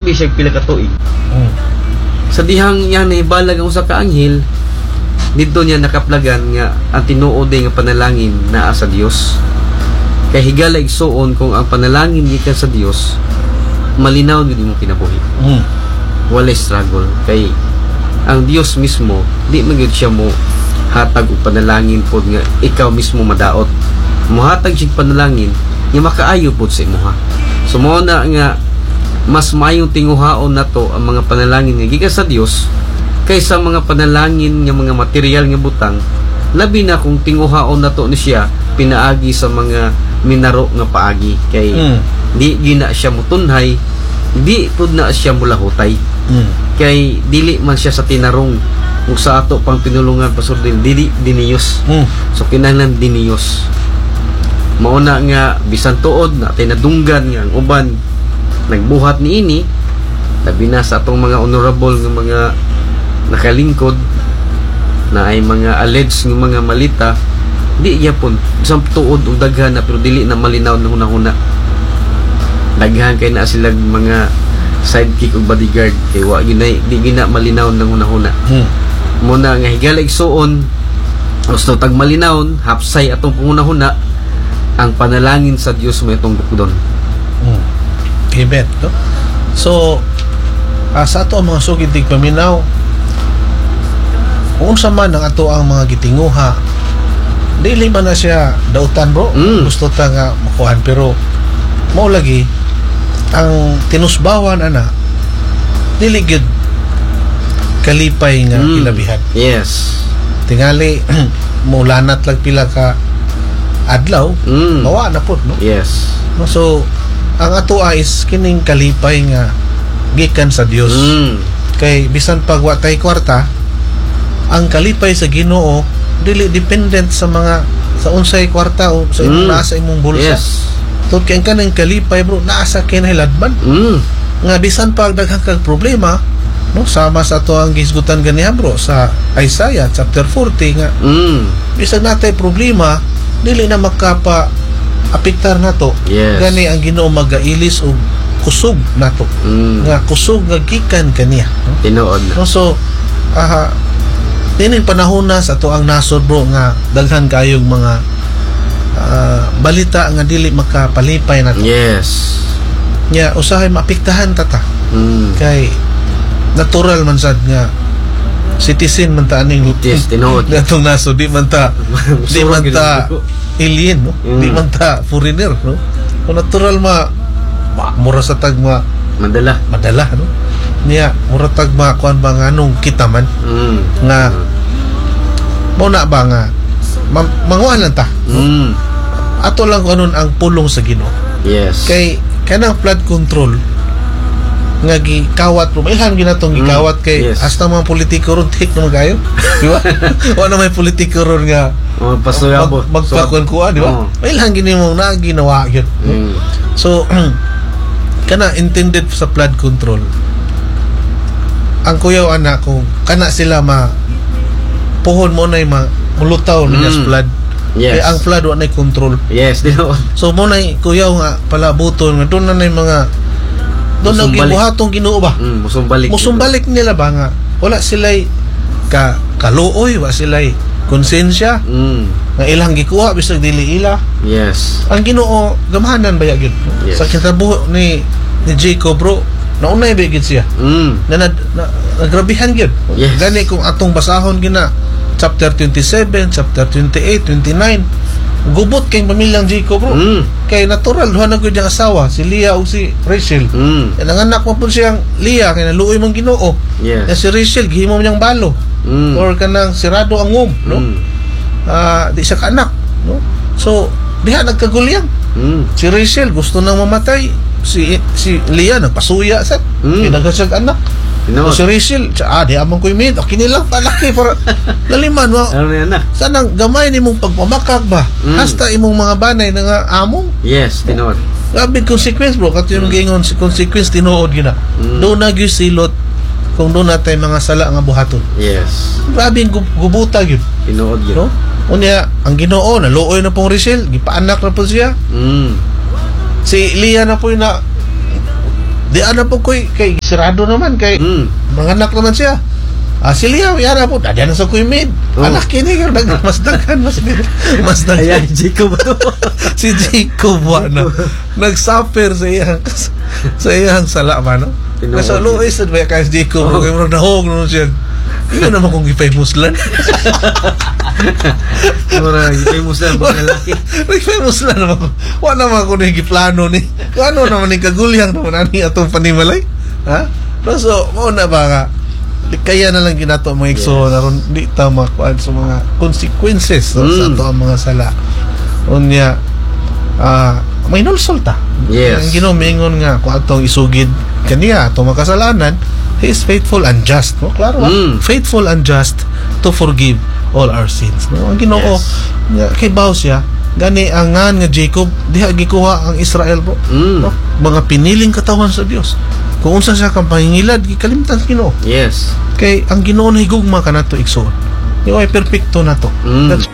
Naglubi siya pila ka tuig. Sa dihang yan ibalag ang usa ka anghel, dito niya nakaplagan nga ang tinuod nga panalangin naa sa Dios. Kay higala igsuon kung ang panalangin gikan sa Dios, malinaw gid imong kinabuhi. Walay struggle kay ang Dios mismo di man gyud siya mo hatag og panalangin pod nga ikaw mismo madaot. Mohatag sig panalangin nga makaayo pod sa imuha. So mao na nga mas mayong tinguhaon nato ang mga panalangin nga gikan sa Dios kaysa mga panalangin nga mga material nga butang, labi na kung tinguhaon nato ni siya pinaagi sa mga minaro nga paagi kay di gina siya mutunhay, di pud na siya mulahutay. Kay dili man siya sa tinarong kung sa ato pang pinulungan pastor dili diniyos. So kinahanglan diniyos. Mauna nga bisan tuod na tinadunggan nga ang uban nagbuhat ni ini, labi na sa atong mga honorable nga mga nakalingkod na ay mga alleged nga mga malita, di yapon isang tuod og daghan na pero dili na malinaw na hunahuna. Daghan kay na sila mga sidekick ug bodyguard kay wa ginay di gina malinaw na hunahuna. Muna nga higala igsuon gusto tag malinawon hapsay atong pangunahuna ang panalangin sa Dios mo itong bukdon. Amen, no? So sa ato ang mga sugid tig paminaw, kung unsa man ang ato ang mga gitinguha, dili man na siya dautan bro. Gusto ta nga makuhan pero mao lagi ang tinusbawan ana dili gyud kalipay nga ilabihan. Yes. Tingali mulanat lang pila ka adlaw, mawa na pod, no? Yes. No, so ang ato is kining kalipay nga gikan sa Dios. Kay bisan pag wa tay kwarta, ang kalipay sa Ginoo dili dependent sa mga sa unsay kwarta o sa imong nasa imong bulsa. Yes. Tod kay kanang kalipay bro nasa kinahilabman. Nga bisan pag daghang kag problema, no, sama sa ato ang gisgutan ganiha bro sa Isaiah chapter 40 nga bisan natay problema dili na makapa apektar nato. Yes. Gani ang Ginoo magailis og kusog nato. Nga kusog nga gikan kaniya, no? Tinuod. No, so dining panahon na sa ato ang nasod bro nga daghan kayong mga balita nga dili makapalipay nato. Yes. Nya usahay maapektahan tata. Kay natural man sad nga citizen man ta aning yes, tinuod. Natong nasod di man ta alien, no? Di man ta foreigner, no? So natural mura sa tagma madala, no? Niya mura tagma kuan ba nganong kita man nga mo na ba nga manguan lang ta, no? Ato lang kung anon ang pulong sa Ginoo. Yes. Kay kanang flood control nga gikawat mo ilhan ginatong gikawat kay hasta mga politiko ron tik na magayo, di ba? Wala may politiko ron nga magpakuan kuha, di ba? Ilhan gini mo na ginawa yun. So kana intended sa flood control ang kuyaw anak kung kana sila puhon mo na mulutaw na flood. Yes. Kaya ang flood wa na control. Yes, dino. So mo na kuyaw nga palabuton nga doon na mga doon ang gibuhatong Ginoo ba? Musumbalik nila ba nga wala sila'y kaluoy, wala sila'y konsensya nga ilang gikuha bisag dili ila. Yes. Ang Ginoo gamahanan ba yun? Yes. Sa kitabuhi ni Jacob bro, naunay ba yun siya? Na nagrabihan yun. Yes. Gani kung atong basahon gina chapter 27, chapter 28, 29, gubot kay pamilyang Jacob bro. Kay natural duha na gyud ang asawa si Leah o si Rachel. Nanganak mo pud siyang Leah kay naluoy man Ginoo. Yes. Si Rachel gihimo niyang balo. Or kanang sirado ang womb, no? Di siya kaanak, no? So diha nagkagulyang. Si Rachel gusto nang mamatay. Si Leah nagpasuya sa pinagkasag anak. No. Si Rachel, di amang ko imid. Okay nilang palaki para laliman mo. Ano yan na? Sanang gamay ni mong pagpamakag ba? Hasta imong mga banay na nga among. Yes, tinuod. Grabe consequence bro. Kato yung gingon si consequence tinuod gina. Doon na gyud silot kung doon natay mga sala nga buhaton. Yes. Grabe gubuta yun. Tinuod yun. No? Unya, ang Ginoo naluoy na pong Rachel, gipaanak na po siya. Si Leah na po yung Di ana po ko'y kay sirado naman kay manganak naman siya. Si Liam yara po dadya na sa ko'y maid. Anak kini kay mas daghan mas daghan. Ayan, Jacob to. Si Jacob na nagsuffer sa iyang sala ba no? Kasi Luis ba kay si Jacob kay mo nahog no siya. Yun naman kung gipay-famous lang. Gipay-famous lang pag lalaki. Gipay-famous lang naman. Wala naman kung nagiplano ni. Ano naman yung kagulyang naman ani atong panimalay. Ha? So, mauna ba nga? Kaya na lang ginato mga igso na ron di ta makuan sa mga consequences sa ato ang mga sala. Unya may nulsulta. Yes. Ang ginumingon nga kung atong isugid kaniya atong makasalanan, He is faithful and just, no? Klaro, faithful and just to forgive all our sins, no? Ang Ginoo kay bawo siya gani ang nga Jacob diha gikuha ang Israel po, no? Mga piniling katawan sa Dios. Kung unsa siya kang pangingilad gikalimtan sa Ginoo. Yes. Kay ang Ginoo na higugma kanato igsoon. Yung ay perpekto na to. That's